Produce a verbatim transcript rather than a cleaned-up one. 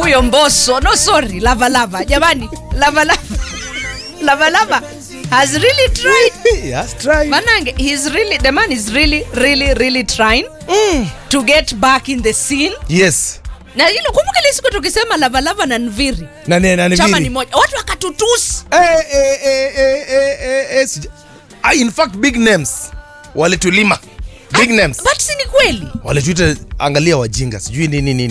huyo Mbosso. No sorry, Lava Lava. Jamani, Lava Lava. Lava Lava has really tried. He has tried. Manange, he's really, the man is really, really, really trying mm. to get back in the scene. Yes. Na hilo kumbuka ile siku tukisema Lava Lava na Nviri. Na ne na Nviri. Chama ni moja. Watu wakatutusi. Eh eh eh eh eh eh. Ah, in fact big names walitulima. Big names. But si ni kweli. Walituita angalia wajinga. Sijui nini nini.